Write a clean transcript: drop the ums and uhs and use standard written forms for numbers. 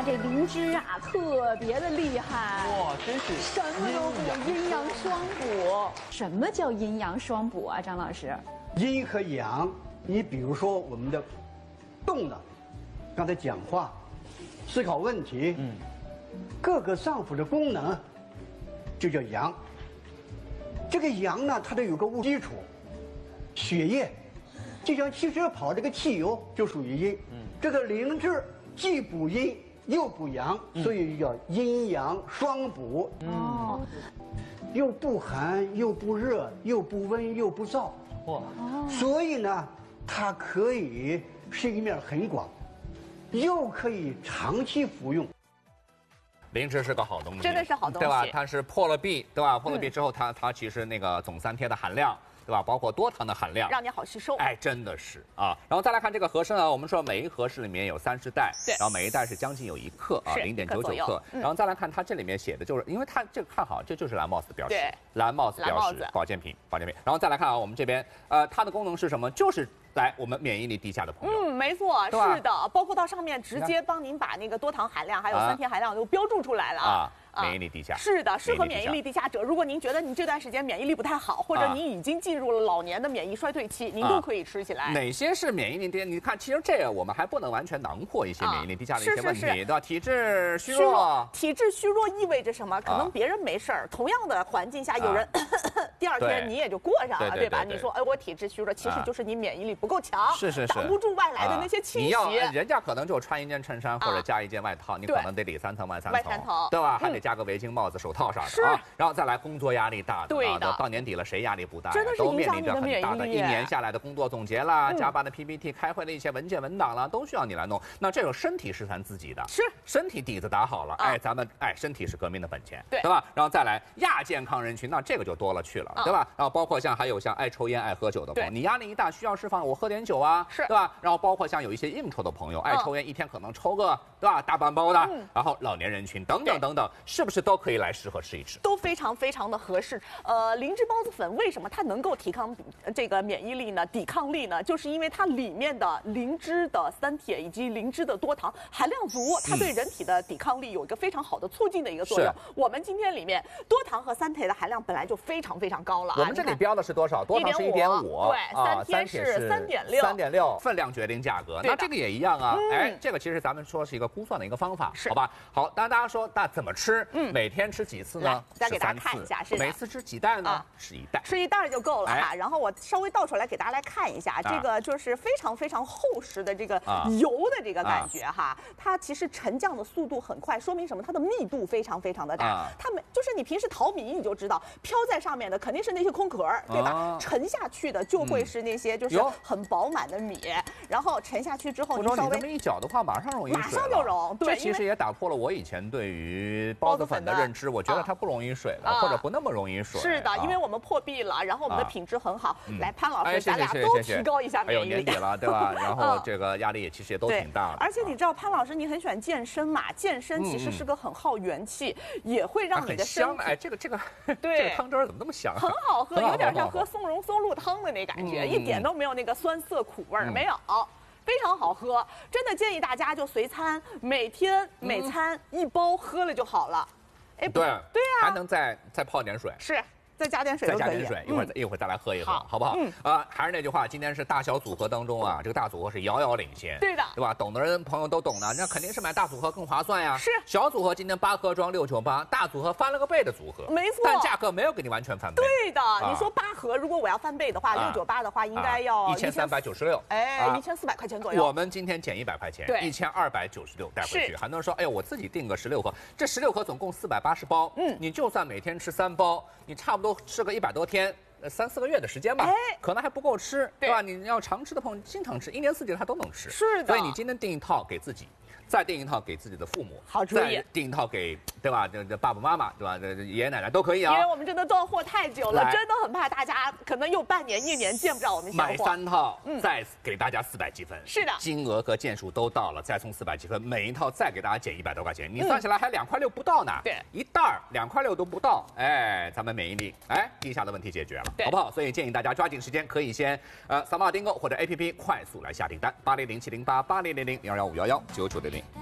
呀，这灵芝啊特别的厉害， 哇，真是什么都补，阴阳双补。什么叫阴阳双补啊，张老师？ 阴和阳，你比如说我们的动的，刚才讲话、思考问题，各个脏腑的功能就叫阳。这个阳呢，它得有个物基础，血液，就像汽车跑这个汽油就属于阴。这个灵芝既补阴又补阳，所以叫阴阳双补。 哦， 又不寒又不热，又不温又不燥。哇，所以呢，它可以是一面很广，又可以长期服用。 灵芝是个好东西， 真的是好东西， 对吧？它是破了壁，对吧？破了壁之后，它其实那个总三萜的含量，对吧？包括多糖的含量， 让你好吸收。 哎，真的是啊。然后再来看这个和参啊，我们说每一和氏里面有30袋， 对， 然后每一袋是将近有1克啊，0.99克。然后再来看它这里面写的就是，因为它这个看好，这就是蓝帽子标识， 对， 蓝帽子标识，保健品。然后再来看啊，我们这边它的功能是什么？就是来我们免疫力低下的朋友， 没错，是的，包括到上面直接帮您把那个多糖含量还有三萜含量都标注出来了啊。 免疫力低下是的，适合免疫力低下者。如果您觉得您这段时间免疫力不太好，或者您已经进入了老年的免疫衰退期，您都可以吃起来。 哪些是免疫力低？你看，其实这个我们还不能完全囊括一些免疫力低下的一些问题，对吧？体质虚弱， 体质虚弱意味着什么？可能别人没事儿，同样的环境下有人第二天你也就过上了，对吧？你说哎，我体质虚弱，其实就是你免疫力不够强， 是挡不住外来的那些侵袭。 人家可能就穿一件衬衫或者加一件外套，你可能得里3层外3层，对吧？还得加个围巾、帽子、手套啥的啊。然后再来工作压力大的， 对的， 到年底了谁压力不大？ 真的是影响你的免疫力。 都面临着很大的1年下来的工作总结啦、加班的 PPT、开会的一些文件文档啦，都需要你来弄。那这个身体是咱自己的， 是身体底子打好了，哎，咱们身体是革命的本钱， 对吧？然后再来亚健康人群，那这个就多了去了，对吧？然后包括还有像爱抽烟、爱喝酒的朋友，你压力一大需要释放，我喝点酒啊， 是， 对吧？然后包括像有一些应酬的朋友，爱抽烟，一天可能抽个，对吧？大半包的，然后老年人群等等，是不是都可以来适合吃一吃？ 都非常非常的合适。灵芝孢子粉为什么它能够提高这个免疫力呢？抵抗力呢？就是因为它里面的灵芝的三萜以及灵芝的多糖含量足，它对人体的抵抗力有一个非常好的促进的一个作用。我们今天里面多糖和三萜的含量本来就非常非常高了。 我们这里标的是多少？多糖是1.5， 对，三萜是3.6， 分量决定价格。那这个也一样啊。哎，这个其实咱们说是一个估算的一个方法，好吧？好，当然大家说那怎么吃？每天吃几次呢？ 再给大家看一下，是每次吃几袋呢？吃1袋， 吃1袋就够了哈。然后我稍微倒出来给大家来看一下，这个就是非常非常厚实的这个油的这个感觉哈。它其实沉降的速度很快，说明什么？它的密度非常非常的大。它就是你平时淘米你就知道，飘在上面的肯定是那些空壳，对吧？沉下去的就会是那些就是很饱满的米。然后沉下去之后， 你稍微这么一搅的话，马上溶于水， 马上就溶。对， 这其实也打破了我以前对于孢子粉的认知，我觉得它不溶于水了，或者不那么溶于水。 是的，因为我们破壁了，然后我们的品质很好。来，潘老师，咱俩都提高一下免疫力。 年底了，对吧？然后这个压力也其实也都挺大的。 而且你知道，潘老师你很喜欢健身嘛？健身其实是个很耗元气，也会让你的身体。 哎，这个对， 这个汤汁怎么那么香？ 很好喝，有点像喝松茸松露汤的那感觉，一点都没有那个酸涩苦味儿，没有。非常好喝，真的建议大家就随餐，每天每餐1包喝了就好了。 哎，对啊，还能再泡点水。 是。再加点水， 再加点水，一会儿再来喝一喝，好不好？还是那句话，今天是大小组合当中啊，这个大组合是遥遥领先， 对的， 对吧？懂的人朋友都懂的，那肯定是买大组合更划算呀。 是， 小组合今天8盒装698，大组合翻了个倍的组合， 没错， 但价格没有给你完全翻倍。 对的，你说8盒，如果我要翻倍的话，698的话应该要 1396， 哎，1400块钱左右。 我们今天减100块钱， 对 ，1296带回去。很多人说，哎呦，我自己订个16盒，这16盒总共480包，你就算每天吃3包，你差不多吃个100多天。3、4个月的时间吧，可能还不够吃，对吧？你要常吃的朋友，经常吃，1年4季他都能吃。 是的， 所以你今天订一套给自己，再订一套给自己的父母， 好主意。 再订一套给，对吧？这爸爸妈妈，对吧？这爷爷奶奶都可以啊。 因为我们真的断货太久了，真的很怕大家可能又半年、1年见不着我们小货。 买3套，再给大家400积分。 是的， 金额和件数都到了，再送400积分，每一套再给大家减100多块钱，你算起来还2块6不到呢。 对， 一袋2块6都不到，哎，咱们免疫力低下的问题解决了，好不好？所以建议大家抓紧时间，可以先扫码订购或者 APP 快速来下订单，80070880000215119900。